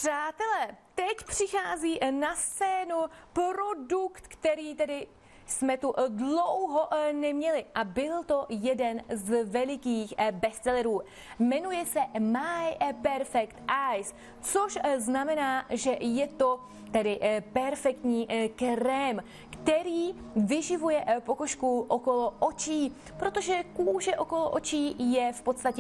Přátelé, teď přichází na scénu produkt, který tedy jsme tu dlouho neměli a byl to jeden z velikých bestsellerů. Jmenuje se My Perfect Eyes, což znamená, že je to tedy perfektní krém, který vyživuje pokožku okolo očí, protože kůže okolo očí je v podstatě